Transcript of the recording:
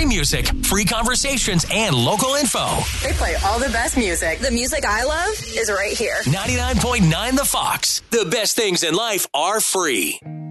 free music, free conversations, and local info. They play all the best music. The music I love is right here. 99.9 The Fox. The best things in life are free.